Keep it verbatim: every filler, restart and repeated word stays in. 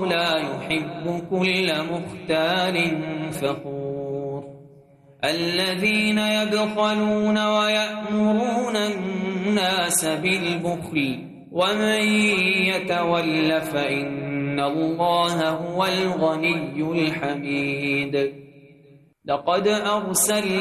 والله لا يحب كل مختال فخور الذين يبخلون ويأمرون الناس بالبخل ومن يتول فإن الله هو الغني الحميد لقد أرسلنا